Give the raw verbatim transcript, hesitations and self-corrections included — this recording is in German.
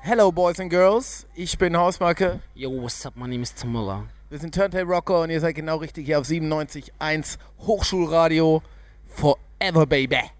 Hello Boys and Girls, ich bin Hausmarke. Yo, what's up, my name is Tim Müller. Wir sind Turntable Rocker und ihr seid genau richtig hier auf siebenundneunzig Komma eins Hochschulradio Forever Baby.